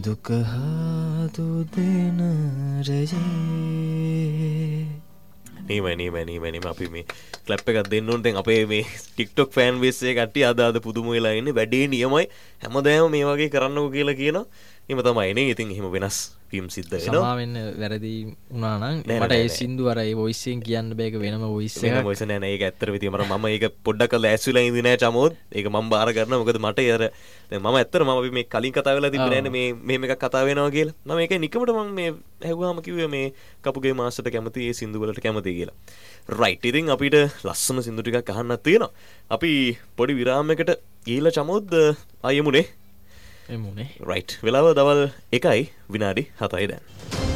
දුක හාදු දෙන රජේ. නීම අපි මේ ක්ලප් එකක් දෙන්න ඕනේ. දැන් අපේ මේ TikTok fan base එකේ කට්ටිය අද පුදුම වෙලා ඉන්නේ. වැඩේ නියමයි. හැමදාම මේ වගේ කරන්නකෝ කියලා කියනවා. එහෙම තමයි නේ. ඉතින් එහෙම වෙනස් වීම සිද්ධ වෙනවා. සමා වෙන්න වැරදි වුණා නම් මට ඒ සින්දු අර ඒ වොයිස් එකෙන් කියන්න බෑක වෙනම වොයිස් එකක්. වෙනම වොයිස් නෑ. ඒක ඇත්තට විදිය මම ඒක පොඩ්ඩක් අල්ල ඇස්විලා ඉඳි නෑ චමෝත්. ඒක මම බාර ගන්නවා. මොකද මට අර දැන් මම ඇත්තට මම අපි මේ කලින් කතා වෙලා තිබ්බේ නෑනේ මේ මෙහෙම එකක් කතා වෙනවා කියලා. මම ඒකේ නිකමට මම මේ ඇහුවාම කිව්වේ මේ කපුගේ මාස්ටර්ට කැමති ඒ සින්දු වලට කැමති කියලා. රයිට්. ඉතින් අපිට ලස්සන සින්දු ටිකක් අහන්නත් තියෙනවා. අපි පොඩි විරාමයකට ගිහිල්ලා චමෝත් ආයෙමුනේ. එමුනේ. රයිට්. වෙලාව දවල් 1යි විනාඩි 7යි දැන්.